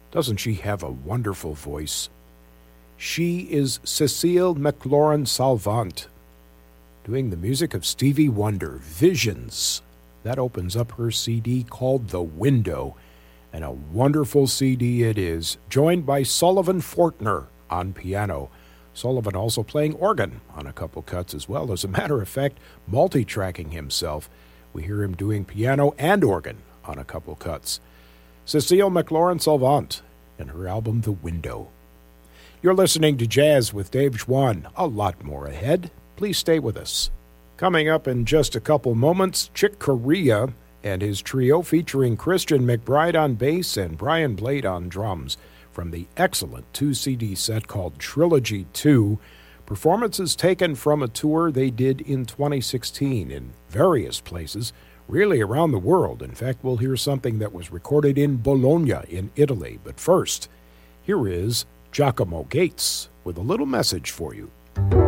Doesn't she have a wonderful voice? She is Cecile McLaurin-Salvant, doing the music of Stevie Wonder, Visions. That opens up her CD called The Window, and a wonderful CD it is, joined by Sullivan Fortner on piano. Sullivan also playing organ on a couple cuts as well. As a matter of fact, multi-tracking himself. We hear him doing piano and organ on a couple cuts. Cecile McLaurin-Salvant and her album The Window. You're listening to Jazz with Dave Schwann. A lot more ahead. Please stay with us. Coming up in just a couple moments, Chick Corea and his trio featuring Christian McBride on bass and Brian Blade on drums from the excellent 2-CD set called Trilogy 2, performances taken from a tour they did in 2016 in various places, really around the world. In fact, we'll hear something that was recorded in Bologna in Italy. But first, here is Giacomo Gates with a little message for you.